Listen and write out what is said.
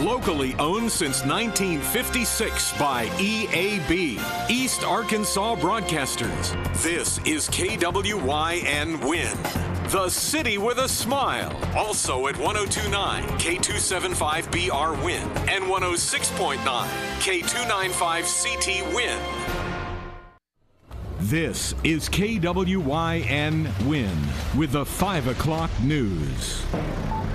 Locally owned since 1956 by EAB, East Arkansas Broadcasters. This is KWYN Win. The city with a smile. Also at 102.9 K275BR Win and 106.9 K295CT Win. This is KWYN Win with the 5 o'clock news.